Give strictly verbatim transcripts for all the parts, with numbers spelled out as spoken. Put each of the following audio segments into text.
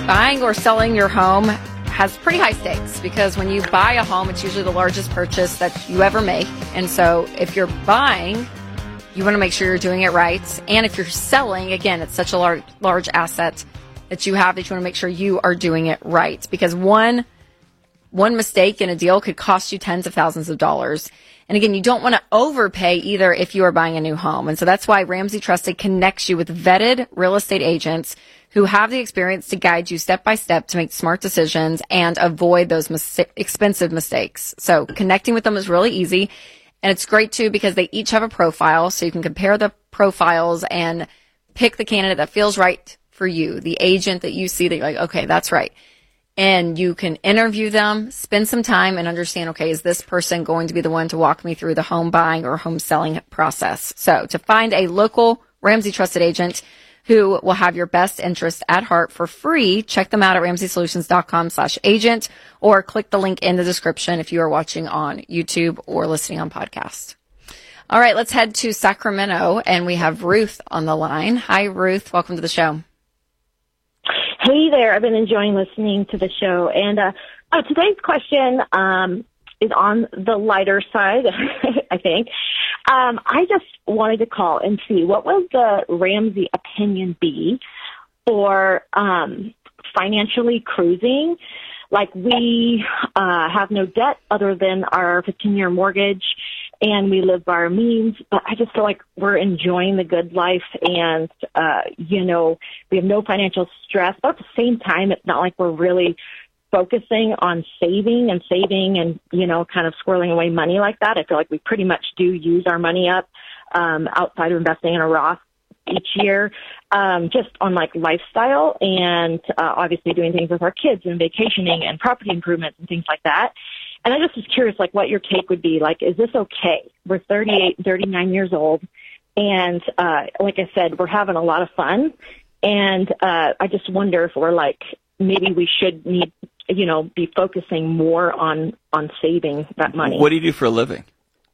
Buying or selling your home has pretty high stakes because when you buy a home, it's usually the largest purchase that you ever make. And so if you're buying, you want to make sure you're doing it right. And if you're selling, again, it's such a large, large asset that you have that you want to make sure you are doing it right. Because one, one mistake in a deal could cost you tens of thousands of dollars. And again, you don't want to overpay either if you are buying a new home. And so that's why Ramsey Trusted connects you with vetted real estate agents who have the experience to guide you step by step to make smart decisions and avoid those mis- expensive mistakes. So connecting with them is really easy. And it's great too because they each have a profile. So you can compare the profiles and pick the candidate that feels right for you, the agent that you see that you're like, okay, that's right. And you can interview them, spend some time and understand, okay, is this person going to be the one to walk me through the home buying or home selling process? So to find a local Ramsey Trusted agent who will have your best interest at heart for free, check them out at ramsey solutions dot com slash agent or click the link in the description if you are watching on YouTube or listening on podcast. All right, let's head to Sacramento and we have Ruth on the line. Hi, Ruth. Welcome to the show. Hey there. I've been enjoying listening to the show. And uh, oh, today's question um, is on the lighter side, I think. Um, I just wanted to call and see what would the Ramsey opinion be for um, financially cruising. Like we uh, have no debt other than our fifteen-year mortgage, and we live by our means. But I just feel like we're enjoying the good life, and uh, you know, we have no financial stress. But at the same time, it's not like we're really focusing on saving and saving and, you know, kind of squirreling away money like that. I feel like we pretty much do use our money up um, outside of investing in a Roth each year, um, just on like lifestyle and uh, obviously doing things with our kids and vacationing and property improvements and things like that. And I just was curious, like, what your take would be. Like, is this okay? We're thirty-eight, thirty-nine years old. And uh, like I said, we're having a lot of fun. And uh, I just wonder if we're like, maybe we should need, you know, be focusing more on, on saving that money. What do you do for a living?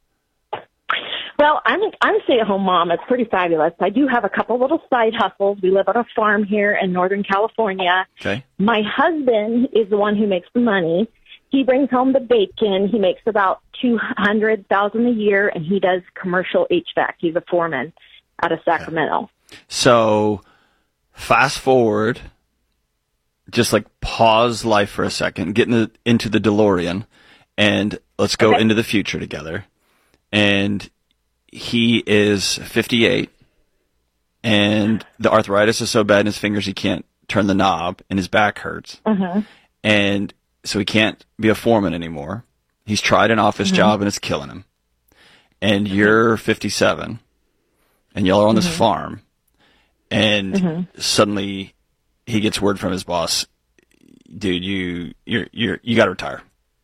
Well, I'm, I'm a stay-at-home mom. It's pretty fabulous. I do have a couple little side hustles. We live on a farm here in Northern California. Okay. My husband is the one who makes the money. He brings home the bacon. He makes about two hundred thousand dollars a year, and he does commercial H V A C. He's a foreman out of Sacramento. So fast forward, just like pause life for a second, get in the, into the DeLorean, and let's go Okay. into the future together. And he is fifty-eight, and the arthritis is so bad in his fingers he can't turn the knob, and his back hurts. Mm-hmm. And so he can't be a foreman anymore. He's tried an office Mm-hmm. job, and it's killing him. And you're fifty-seven, and y'all are on this Mm-hmm. farm, and Mm-hmm. suddenly he gets word from his boss, dude, you you're you're you got to retire.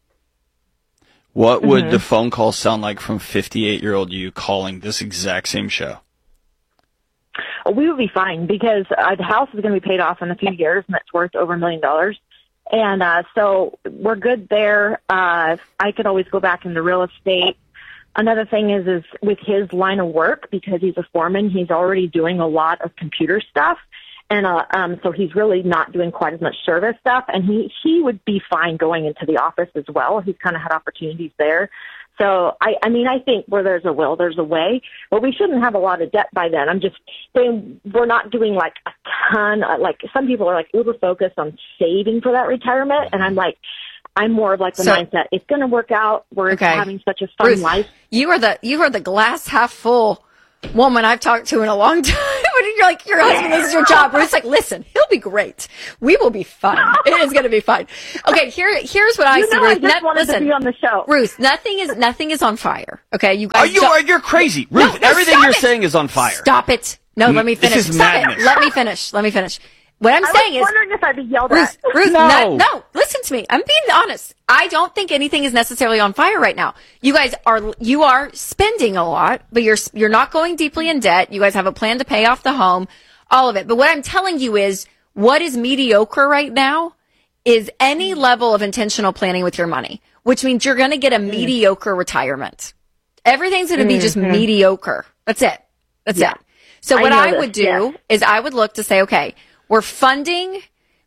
What would Mhm. the phone call sound like from fifty-eight-year-old you calling this exact same show? We would be fine because uh, the house is going to be paid off in a few years, and it's worth over a million dollars. And uh, so we're good there. Uh, I could always go back into real estate. Another thing is, is with his line of work, because he's a foreman, he's already doing a lot of computer stuff. And uh, um, so he's really not doing quite as much service stuff. And he, he would be fine going into the office as well. He's kind of had opportunities there. So, I, I mean, I think where there's a will, there's a way. But we shouldn't have a lot of debt by then. I'm just saying we're not doing like a ton. Uh, like some people are like uber focused on saving for that retirement. And I'm like, I'm more of like the So- mindset. It's going to work out. We're Okay. having such a fun Ruth, life. you are the you are the glass half full woman I've talked to in a long time. When you're like, your husband, this is your job. Ruth's like, listen, he'll be great. We will be fine. It is going to be fine. Okay, here here's what I You see. know, I Ruth, just Net- wanted listen, to be on the show. Ruth, nothing is nothing is on fire. Okay, you Are guys. you don't- are you're crazy, No, Ruth? no, everything stop you're it. saying is on fire. Stop it. No, let me This finish. is Stop madness. it. Let me finish. Let me finish. What I'm I saying was is, wondering if I'd be yelled Ruth, at. Ruth, No. no. no, listen to me. I'm being honest. I don't think anything is necessarily on fire right now. You guys are, you are spending a lot, but you're, you're not going deeply in debt. You guys have a plan to pay off the home, all of it. But what I'm telling you is what is mediocre right now is any level of intentional planning with your money, which means you're going to get a mediocre retirement. Everything's going to be just mediocre. That's it. That's Yeah. it. So I what know I this, would do yes. is I would look to say, okay, we're funding,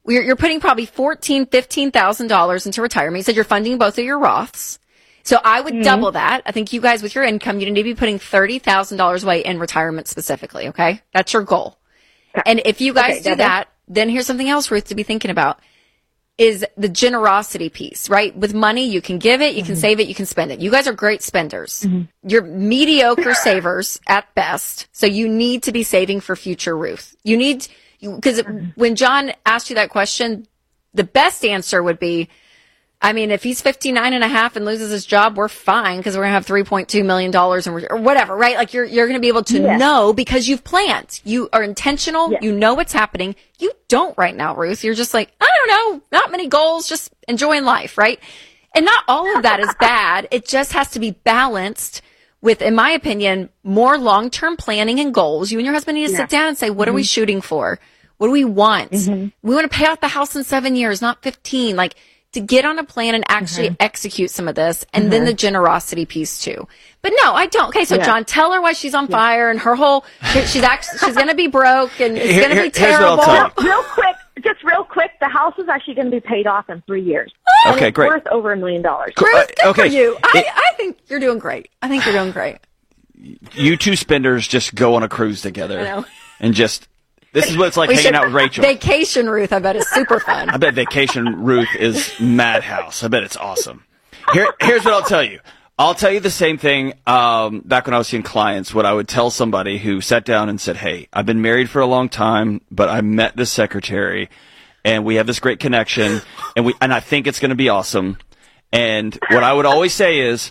We're, you're putting probably fourteen thousand dollars, fifteen thousand dollars into retirement. You said you're funding both of your Roths. So I would mm-hmm. double that. I think you guys with your income, you need to be putting thirty thousand dollars away in retirement specifically. Okay. That's your goal. Okay. And if you guys okay, do that, then here's something else, Ruth, to be thinking about is the generosity piece, right? With money, you can give it, you mm-hmm. can save it, you can spend it. You guys are great spenders. Mm-hmm. You're mediocre savers at best. So you need to be saving for future Ruth. You need, because mm-hmm. when John asked you that question, the best answer would be, I mean, if he's fifty-nine and a half and loses his job, we're fine because we're going to have three point two million dollars and or whatever, right? Like you're, you're going to be able to yes. know because you've planned. You are intentional. Yes. You know what's happening. You don't right now, Ruth. You're just like, I don't know, not many goals, just enjoying life, right? And not all of that is bad. It just has to be balanced with, in my opinion, more long-term planning and goals. You and your husband need to yes. sit down and say, what mm-hmm. are we shooting for? What do we want? Mm-hmm. We want to pay off the house in seven years, not fifteen. Like, to get on a plan and actually mm-hmm. execute some of this, and mm-hmm. then the generosity piece too. But no, I don't. Okay, so yeah. John, tell her why she's on yeah. fire and her whole, she's actually, she's going to be broke and it's going to be terrible. Real, real quick, just real quick, the house is actually going to be paid off in three years. Oh, and okay, it's great. Worth over a million dollars. Ruth, good uh, okay. for you. It, I, I think you're doing great. I think you're doing great. You two spenders just go on a cruise together I know. and just. This is what it's like we hanging should, out with Rachel. Vacation Ruth, I bet is super fun. I bet Vacation Ruth is madhouse. I bet it's awesome. Here, here's what I'll tell you. I'll tell you the same thing um, back when I was seeing clients, what I would tell somebody who sat down and said, hey, I've been married for a long time, but I met this secretary, and we have this great connection, and we and I think it's going to be awesome. And what I would always say is,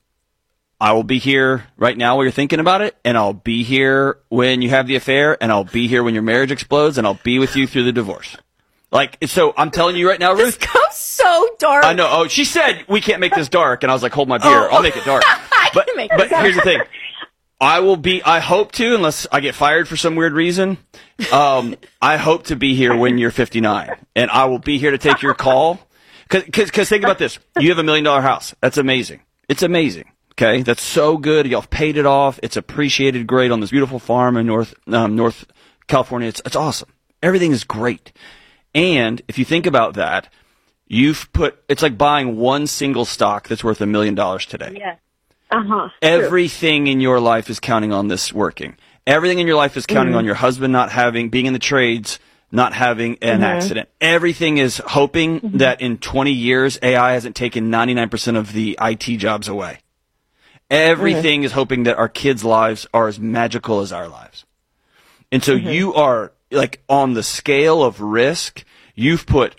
I will be here right now while you're thinking about it, and I'll be here when you have the affair, and I'll be here when your marriage explodes, and I'll be with you through the divorce. Like, so I'm telling you right now, Ruth. This goes so dark. I know. Oh, she said we can't make this dark, and I was like, hold my beer. Oh. I'll make it dark. I but can make but it dark. Here's the thing. I will be, I hope to, unless I get fired for some weird reason, um, I hope to be here when you're fifty-nine, and I will be here to take your call. Because think about this. You have a million dollar house. That's amazing. It's amazing. Okay, that's so good. Y'all paid it off. It's appreciated great on this beautiful farm in North um, North California. It's it's awesome. Everything is great. And if you think about that, you've put it's like buying one single stock that's worth a million dollars today. Yeah. Uh-huh. Everything in your life is counting on this working. Everything in your life is counting mm-hmm. on your husband not having being in the trades, not having an mm-hmm. accident. Everything is hoping mm-hmm. that in twenty years A I hasn't taken ninety-nine percent of the I T jobs away. Everything mm-hmm. is hoping that our kids' lives are as magical as our lives. And so mm-hmm. you are, like, on the scale of risk, you've put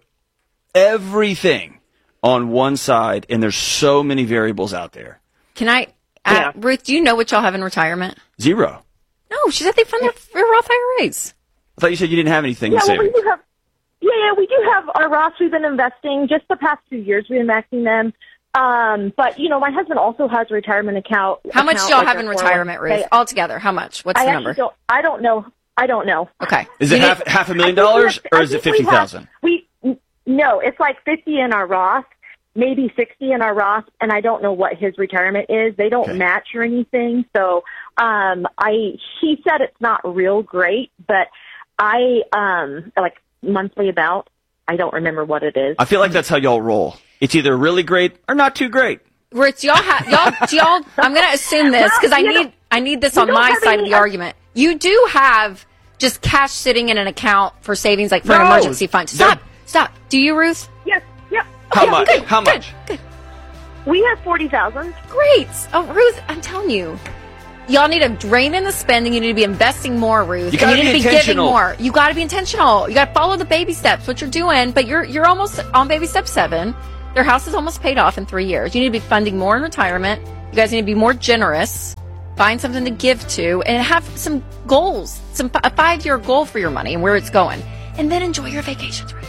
everything on one side, and there's so many variables out there. Can I, yeah. uh, Ruth, do you know what y'all have in retirement? Zero. No, she said they fund their, their Roth I R As. I thought you said you didn't have anything yeah, to well, save. we do have, yeah, yeah, we do have our Roths. We've been investing just the past two years. We've been maxing them. Um, but, you know, my husband also has a retirement account. How much account, do y'all like have in retirement, Ruth? They, Altogether, how much? What's I the number? Don't, I don't know. I don't know. Okay. Is it half, half a million dollars, or is it fifty thousand? We, we no, it's like fifty in our Roth, maybe sixty in our Roth, and I don't know what his retirement is. They don't okay. match or anything. So, um, I he said it's not real great, but I um like monthly about. I don't remember what it is. I feel like that's how y'all roll. It's either really great or not too great. Rich, y'all have y'all do y'all. I'm going to assume this because I need I need this on my side of the argument. You do have just cash sitting in an account for savings, like for no, an emergency fund. Stop, stop. Do you, Ruth? Yes, yep. How yeah, much? Good, How good, much? Good. We have forty thousand. Great. Oh, Ruth, I'm telling you. Y'all need to rein in the spending. You need to be investing more, Ruth. You, gotta and you need be to be giving intentional. more. You got to be intentional. You got to follow the baby steps, what you're doing. But you're you're almost on baby step seven. Their house is almost paid off in three years. You need to be funding more in retirement. You guys need to be more generous. Find something to give to, and have some goals, some a five year goal for your money and where it's going, and then enjoy your vacations, Ruth.